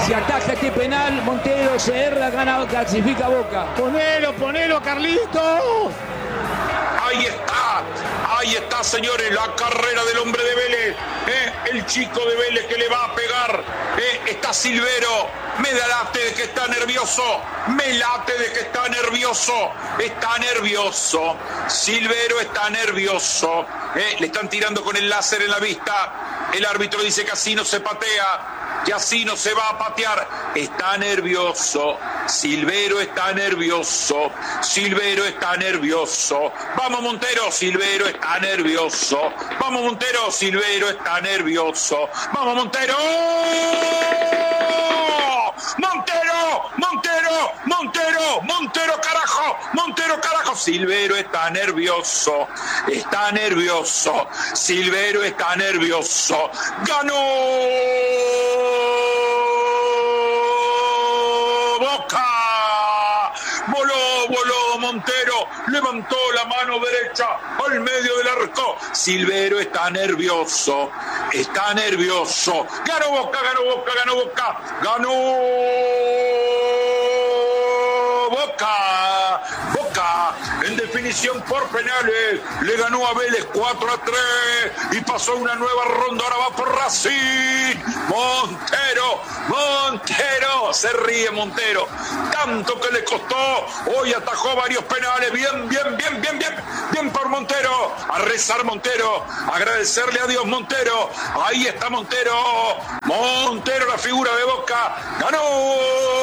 Si ataja este penal, Montero se erra, gana, clasifica Boca. Ponelo, Carlito. Ahí está, señores, la carrera del hombre de Vélez. El chico de Vélez que le va a pegar. Está Silvero. Me late de que está nervioso. Está nervioso. Silvero está nervioso. Le están tirando con el láser en la vista. El árbitro dice que así no se patea, que así no se va a patear. Está nervioso. Silvero está nervioso. Vamos, Montero. Silvero está nervioso. Vamos, Montero. Silvero está nervioso. Vamos, Montero. Montero, carajo. Silvero está nervioso. Silvero está nervioso. ¡Ganó Boca! Voló Montero, levantó la mano derecha al medio del arco. Silvero está nervioso. Ganó Boca. Ganó Boca, en definición por penales, le ganó a Vélez 4-3 y pasó una nueva ronda. Ahora va por Racing. Montero, se ríe Montero, tanto que le costó, hoy atajó varios penales. Bien por Montero, a rezar Montero, agradecerle a Dios Montero. Ahí está Montero, la figura de Boca, ganó.